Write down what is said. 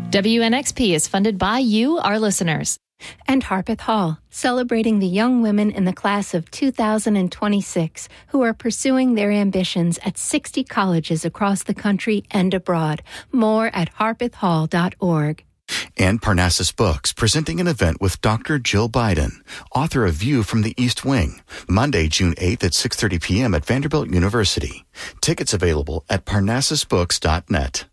WNXP is funded by you, our listeners. And Harpeth Hall, celebrating the young women in the class of 2026 who are pursuing their ambitions at 60 colleges across the country and abroad. More at harpethhall.org. And Parnassus Books, presenting an event with Dr. Jill Biden, author of View from the East Wing, Monday, June 8th at 6:30 p.m. at Vanderbilt University. Tickets available at parnassusbooks.net.